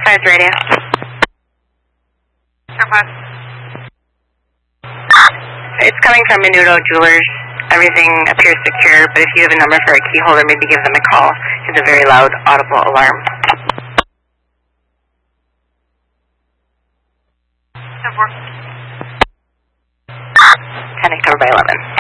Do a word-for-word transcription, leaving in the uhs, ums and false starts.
Sides radio. It's coming from Menudo Jewelers. Everything appears secure, but if you have a number for a key holder, maybe give them a call. It's a very loud, audible alarm. ten covered by eleven.